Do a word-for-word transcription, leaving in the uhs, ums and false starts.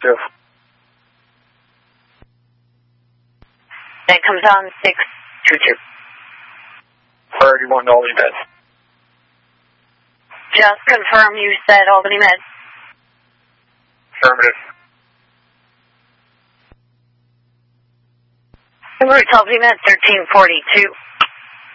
Yes. That comes on six two two. Priority one to Albany Med. Just confirm you said Albany Med. Affirmative. Number Albany Med thirteen forty-two.